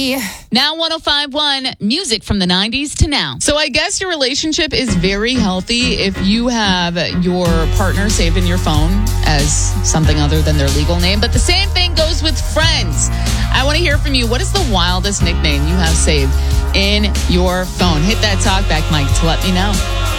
Bye. Now 105.1, music from the 90s to now. So I guess your relationship is very healthy if you have your partner saved in your phone as something other than their legal name. But the same thing goes with friends. I want to hear from you. What is the wildest nickname you have saved in your phone? Hit that talkback mic to let me know.